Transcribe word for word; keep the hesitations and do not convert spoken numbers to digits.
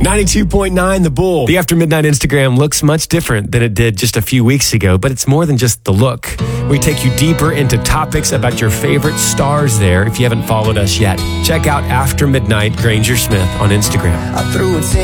ninety-two point nine The Bull. The After Midnight Instagram looks much different than it did just a few weeks ago, but it's more than just the look. We take you deeper into topics about your favorite stars there if you haven't followed us yet. Check out After Midnight Granger Smith on Instagram. I threw a